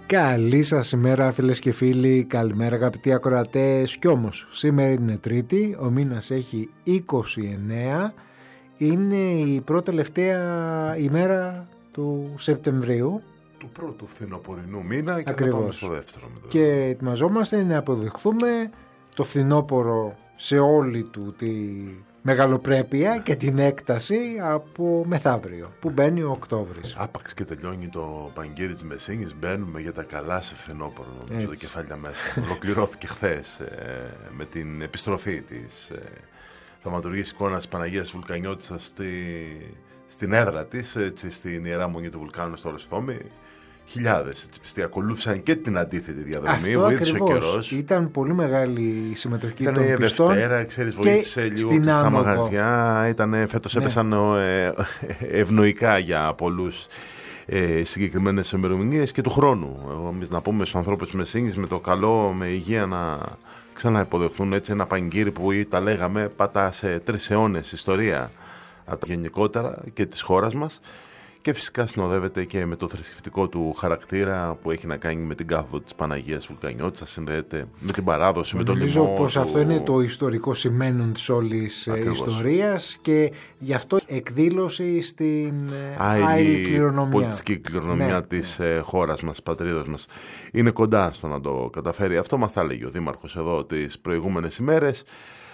Καλή σας ημέρα φίλες και φίλοι, καλημέρα αγαπητοί ακροατές. Κι όμως σήμερα είναι Τρίτη, ο μήνας έχει 29, είναι η πρώτη τελευταία ημέρα του Σεπτεμβρίου. Του πρώτου φθινοπορεινού μήνα και ακριβώς. θα πάμε στο δεύτερο. Και ετοιμαζόμαστε να αποδεχθούμε το φθινόπωρο σε όλη του τη μεγαλοπρέπεια και την έκταση από μεθαύριο που μπαίνει ο Οκτώβρης. Άπαξ και τελειώνει το πανηγύρι της Μεσίνης, μπαίνουμε για τα καλά σε φθινόπωρο, νομίζω, τα κεφάλια μέσα. Ολοκληρώθηκε χθες με την επιστροφή της θαυματουργής εικόνας Παναγίας Βουλκανιώτισσας στην έδρα της, έτσι, στην Ιερά Μονή του Βουλκάνου στο Ροσθόμι. Χιλιάδες πιστοί ακολούθησαν και την αντίθετη διαδρομή. Βοήθησε ο καιρός. Ήταν πολύ μεγάλη η συμμετοχή ήταν των πιστών. Ήταν Δευτέρα, ξέρεις, βοήθησε λίγο στα μαγαζιά. Φέτος έπεσαν ευνοϊκά για πολλούς συγκεκριμένες ημερομηνίες και του χρόνου. Εμείς να πούμε στους ανθρώπους της Μεσίνης με το καλό, με υγεία να ξαναυποδεχθούν έτσι ένα πανηγύρι που τα λέγαμε πατά σε 3 αιώνες ιστορία γενικότερα και της χώρας μας. Και φυσικά συνοδεύεται και με το θρησκευτικό του χαρακτήρα που έχει να κάνει με την κάθοδο της Παναγίας Βουλκανιώτισσας, συνδέεται με την παράδοση, με τον λοιμό. Νομίζω πως αυτό είναι το ιστορικό σημαίνον της όλης ιστορίας και γι' αυτό εκδήλωση στην άειλη κληρονομιά. Πολιτιστική κληρονομιά της χώρας μας, πατρίδας μας. Είναι κοντά στο να το καταφέρει. Αυτό μας τα έλεγε ο Δήμαρχος εδώ τις προηγούμενες ημέρες.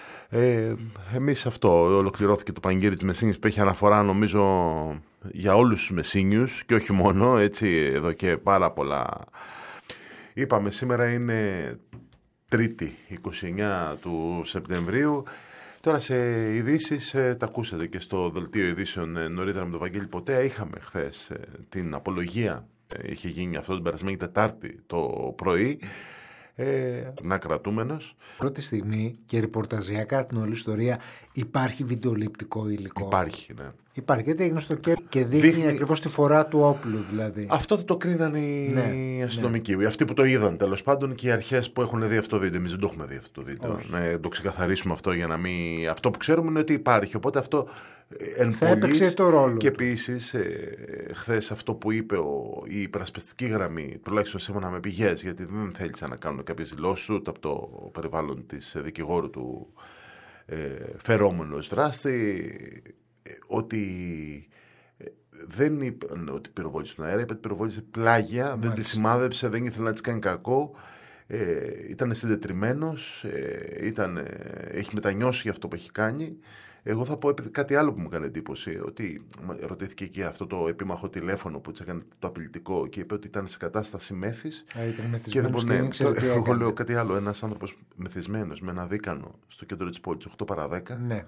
Εμείς αυτό, ολοκληρώθηκε το πανηγύρι της Μεσίνης που έχει αναφορά νομίζω για όλους τους Μεσίνιους και όχι μόνο, έτσι, εδώ και πάρα πολλά. Είπαμε σήμερα είναι Τρίτη 29 του Σεπτεμβρίου. Τώρα σε ειδήσεις, τα ακούσατε και στο δελτίο ειδήσεων νωρίτερα με τον Βαγγέλη Ποτέα. Είχαμε χθες την απολογία, είχε γίνει αυτό την περασμένη Τετάρτη το πρωί. Να κρατούμενος. Πρώτη στιγμή και ρεπορταζιακά την όλη ιστορία υπάρχει βιντεοληπτικό υλικό. Υπάρχει, ναι. Υπάρχει, γιατί έγινε στο και δείχνει ακριβώς τη φορά του όπλου, δηλαδή. Αυτό δεν το κρίναν οι αστυνομικοί. Ναι. Αυτοί που το είδαν τέλος πάντων και οι αρχές που έχουν δει αυτό το βίντεο. Εμείς δεν το έχουμε δει αυτό το βίντεο. Να το ξεκαθαρίσουμε αυτό για να μην. Αυτό που ξέρουμε είναι ότι υπάρχει. Οπότε αυτό θα έπαιξε το ρόλο. Και επίσης, χθες αυτό που είπε η υπερασπιστική γραμμή, τουλάχιστον σύμφωνα με πηγές, γιατί δεν θέλησαν να κάνουν κάποιες δηλώσεις ούτε από το περιβάλλον της δικηγόρου του φερόμενος δράστη. Ότι δεν είπε ότι πυροβόλησε τον αέρα, είπε ότι πυροβόλησε πλάγια. Μάλιστα. Δεν τη σημάδεψε, δεν ήθελε να της κάνει κακό. Ήταν συντετριμμένος, έχει μετανιώσει για αυτό που έχει κάνει. Εγώ θα πω κάτι άλλο που μου έκανε εντύπωση, ότι ρωτήθηκε και αυτό το επίμαχο τηλέφωνο που της έκανε το απειλητικό και είπε ότι ήταν σε κατάσταση μέθης. Και δεν μπορεί εγώ λέω κάτι άλλο. Ένας άνθρωπος μεθυσμένος με ένα δίκανο στο κέντρο της πόλης, 8 παρά 10. Ναι.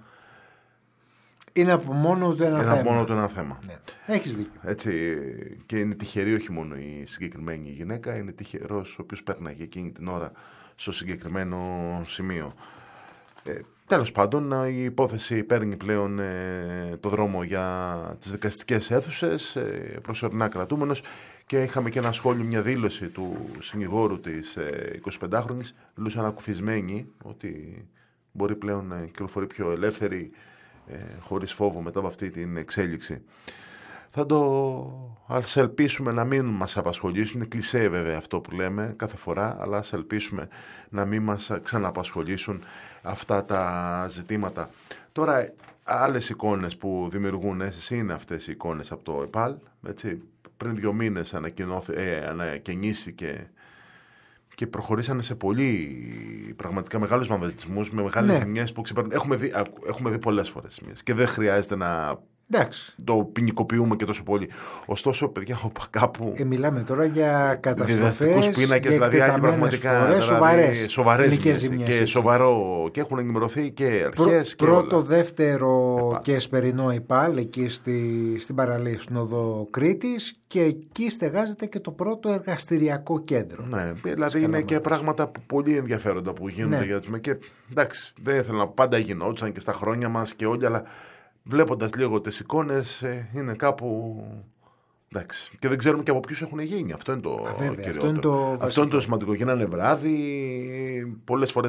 Είναι από μόνο του ένα θέμα. Ναι. Έχεις δίκιο. Έτσι, και είναι τυχερή όχι μόνο η συγκεκριμένη γυναίκα, είναι τυχερός ο οποίος πέρναγε εκείνη την ώρα στο συγκεκριμένο σημείο. Τέλος πάντων, η υπόθεση παίρνει πλέον το δρόμο για τις δικαστικές αίθουσες, προσωρινά κρατούμενος, και είχαμε και ένα σχόλιο, μια δήλωση του συνηγόρου της 25χρονης, δηλούσε ανακουφισμένη ότι μπορεί πλέον να κυκλοφορεί πιο ελεύθερη, χωρίς φόβο μετά από αυτή την εξέλιξη. Ας ελπίσουμε να μην μας απασχολήσουν. Είναι κλισέ βέβαια αυτό που λέμε κάθε φορά, αλλά ας ελπίσουμε να μην μας ξαναπασχολήσουν αυτά τα ζητήματα. Τώρα, άλλες εικόνες που δημιουργούν αίσθηση είναι αυτές οι εικόνες από το ΕΠΑΛ. Έτσι, πριν 2 μήνες ανακαινίστηκε και προχωρήσανε σε πολύ πραγματικά μεγάλους βανδαλισμούς με μεγάλες ζημιές που ξεπερνούν. Έχουμε δει πολλές φορές ζημιές και δεν χρειάζεται να το ποινικοποιούμε και τόσο πολύ. Ωστόσο, παιδιά, κάπου. Μιλάμε τώρα για καταστροφές. Διδαστικούς πίνακες, δηλαδή πραγματικά σοβαρές και σοβαρό. Και έχουν ενημερωθεί και αρχές και πρώτο, όλα. δεύτερο και εσπερινό ΕΠΑΛ εκεί στην παραλία στην οδό Κρήτης, και εκεί στεγάζεται και το πρώτο εργαστηριακό κέντρο. Ναι, δηλαδή είναι και πράγματα πολύ ενδιαφέροντα που γίνονται για τους. Και εντάξει, δεν ήθελα να πάντα γινόντουσαν και στα χρόνια μας και όλοι, αλλά βλέποντας λίγο τις εικόνες, είναι κάπου. Εντάξει. Και δεν ξέρουμε και από ποιους έχουν γίνει. Αυτό είναι το κυριότερο. Αυτό είναι το σημαντικό. Γίνανε βράδυ. Πολλές φορές